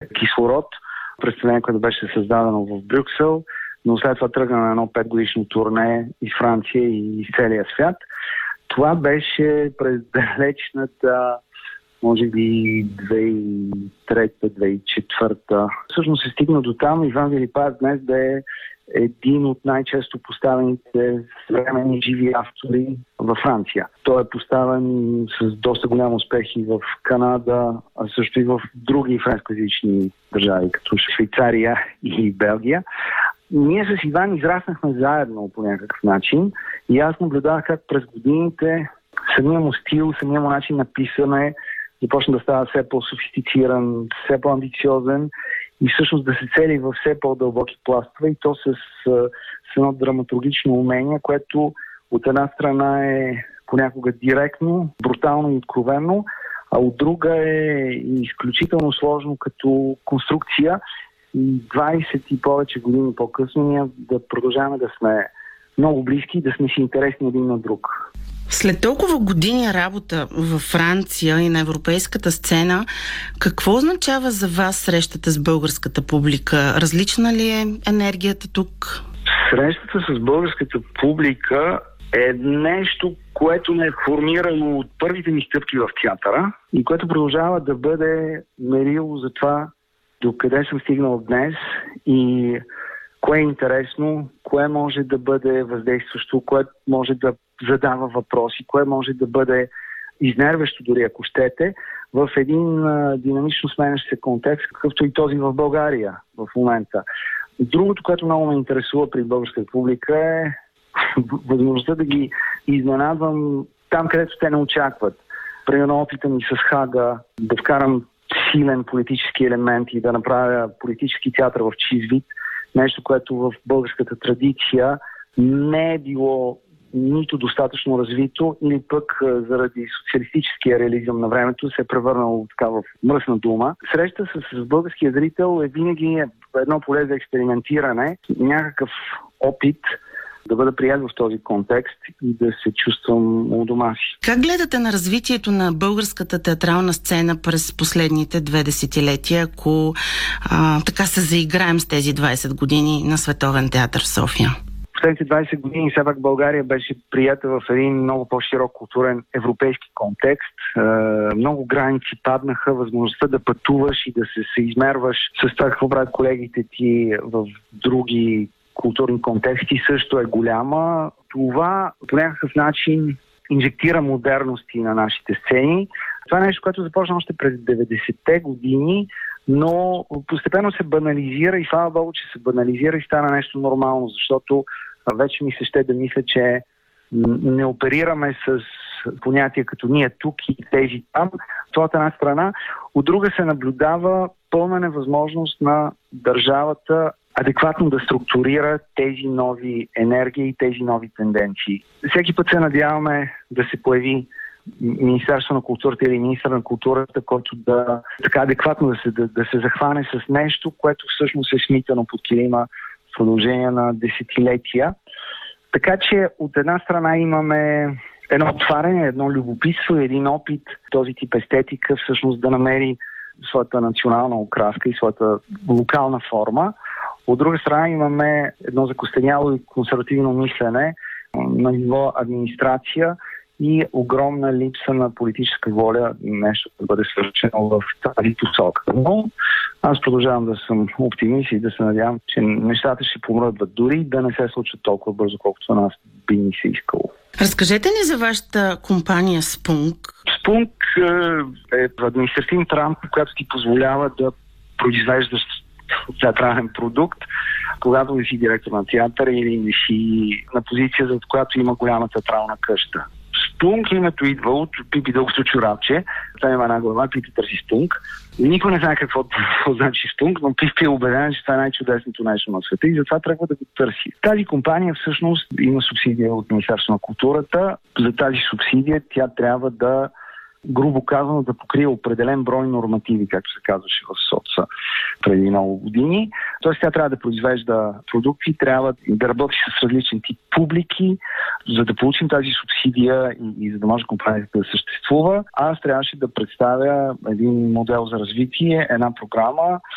Кислород, представление, което беше създадено в Брюксел, но след това тръгна на едно 5-годишно турне из Франция и из целия свят. Това беше през далечната, може би 2003-2004. Всъщност се стигна до там Иван Вилипаев днес да е един от най-често поставените съвременни живи автори във Франция. Той е поставен с доста голям успех и в Канада, а също и в други френскоязични държави, като Швейцария и Белгия. Ние с Иван израснахме заедно по някакъв начин и аз наблюдавах как през годините самия му стил, самия му начин на писане започна да става все по-софистициран, все по-амбициозен и всъщност да се цели във все по-дълбоки пластове и то с едно драматургично умение, което от една страна е понякога директно, брутално и откровенно, а от друга е изключително сложно като конструкция. И 20 и повече години по-късно ние да продължаваме да сме много близки и да сме си интересни един на друг. След толкова години работа във Франция и на европейската сцена, какво означава за вас срещата с българската публика? Различна ли е енергията тук? Срещата с българската публика е нещо, което ме е формирало от първите ми стъпки в театъра и което продължава да бъде мерило за това докъде съм стигнал днес и кое е интересно, кое може да бъде въздействащо, кое може да задава въпроси, кое може да бъде изнервещо дори ако щете, в един динамично сменящ се контекст, какъвто и този в България в момента. Другото, което много ме интересува при българската публика е възможността да ги изненадвам там, където те не очакват. Примерно опита ми с Хага да вкарам силен политически елемент и да направя политически театър в чист вид, нещо, което в българската традиция не е било нито достатъчно развито, или пък заради социалистическия реализъм на времето се е превърнало така в мръсна дума. Среща с българския зрител е винаги едно поле за експериментиране, някакъв опит да бъда прият в този контекст и да се чувствам у дома си. Как гледате на развитието на българската театрална сцена през последните 2 десетилетия, ако така се заиграем с тези 20 години на Световен театър в София? Последните 20 години все пак България беше прията в един много по-широк културен европейски контекст. Много граници паднаха, възможността да пътуваш и да се измерваш с това какво правят колегите ти в други културни контексти също е голяма. Това по някакъв начин инжектира модерности на нашите сцени. Това е нещо, което започна още през 90-те години, но постепенно се банализира и слава Богу, че се банализира и стана нещо нормално, защото вече ми се ще да мисля, че не оперираме с понятия като ние тук и тези там. Това от една страна. От друга се наблюдава пълна невъзможност на държавата адекватно да структурира тези нови енергии и тези нови тенденции. Всеки път се надяваме да се появи Министерство на културата или министър на културата, който да така адекватно да се захване с нещо, което всъщност е смитано под килима в продължение на десетилетия. Така че от една страна имаме едно отваряне, едно любопитство, един опит този тип естетика всъщност да намери своята национална окраска и своята локална форма. От друга страна имаме едно закостеняло и консервативно мислене на ниво администрация и огромна липса на политическа воля нещо да бъде свършено в тази посока. Но аз продължавам да съм оптимист и да се надявам, че нещата ще помръдват, дори да не се случат толкова бързо, колкото на нас би ни се искало. Разкажете ни за вашата компания Спунк. Спунк е административна рамка, която ти позволява да произвеждаш театрален продукт, когато не си директор на театъра или не си на позиция, за която има голяма театрална къща. Спунк името идва от Пипи Дългото чорапче. Там има една глава, Пипи търси Спунк. Никой не знае какво значи Спунк, но Пипи е убеден, че това е най-чудесното нещо на света и затова трябва да го търси. Тази компания всъщност има субсидия от Министерството на културата. За тази субсидия тя трябва да, грубо казано, да покрие определен брой нормативи, както се казваше в СОЦ преди много години. Тоест тя трябва да произвежда продукти, трябва да работи с различен тип публики, за да получим тази субсидия и за да може компанията да съществува. Аз трябваше да представя един модел за развитие, една програма,